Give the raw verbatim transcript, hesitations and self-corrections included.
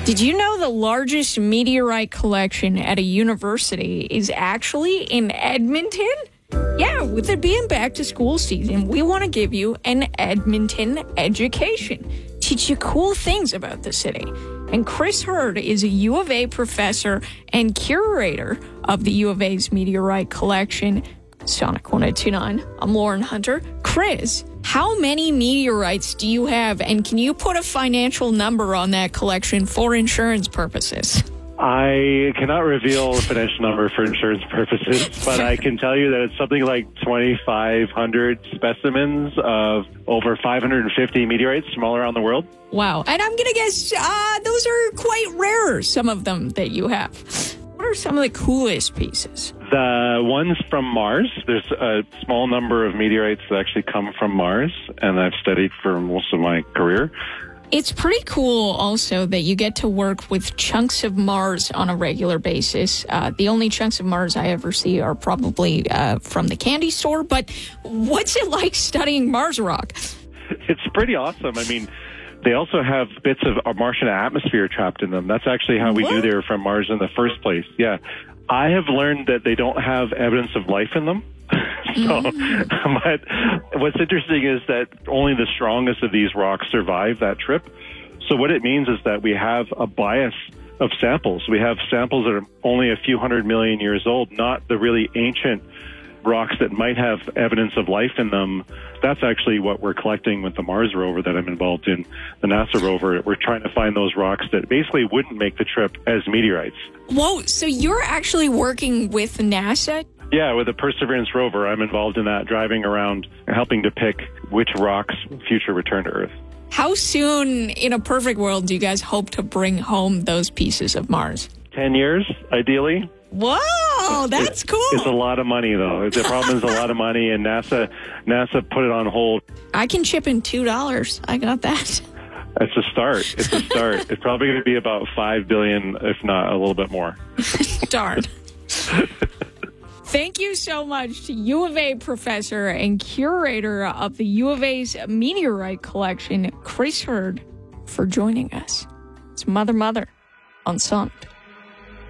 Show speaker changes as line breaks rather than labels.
Did you know the largest meteorite collection at a university is actually in Edmonton? Yeah, with it being back to school season, we want to give you an Edmonton education. Teach you cool things about the city. And Chris Hurd is a U of A professor and curator of the U of A's meteorite collection. Sonic one oh two point nine. I'm Lauren Hunter. Chris, how many meteorites do you have, and can you put a financial number on that collection for insurance purposes?
I cannot reveal a financial number for insurance purposes, but I can tell you that it's something like twenty-five hundred specimens of over five hundred fifty meteorites from all around the world.
Wow. And I'm going to guess uh, those are quite rare, some of them that you have. What are some of the coolest pieces?
The ones from Mars. There's a small number of meteorites that actually come from Mars, and I've studied for most of my career.
It's pretty cool also that you get to work with chunks of Mars on a regular basis. Uh, the only chunks of Mars I ever see are probably uh, from the candy store. But what's it like studying Mars rock?
It's pretty awesome. I mean, they also have bits of Martian atmosphere trapped in them. That's actually how we
what?
knew they were from Mars in the first place. Yeah. I have learned that they don't have evidence of life in them. So, mm-hmm. But what's interesting is that only the strongest of these rocks survive that trip. So what it means is that we have a bias of samples. We have samples that are only a few hundred million years old, not the really ancient rocks that might have evidence of life in them. That's actually what we're collecting with the Mars rover that I'm involved in, the NASA rover. We're trying to find those rocks that basically wouldn't make the trip as meteorites.
Whoa, so you're actually working with NASA?
Yeah, with the Perseverance rover, I'm involved in that, driving around, helping to pick which rocks future return to Earth.
How soon, in a perfect world, do you guys hope to bring home those pieces of Mars?
Ten years, ideally.
Whoa, that's
it,
cool.
It's a lot of money, though. The problem is a lot of money, and NASA NASA put it on hold.
I can chip in two dollars. I got that.
It's a start. It's a start. It's probably going to be about five billion dollars, if not a little bit more.
Darn. Thank you so much to U of A professor and curator of the U of A's meteorite collection, Chris Hurd, for joining us. It's Mother Mother on Sonic.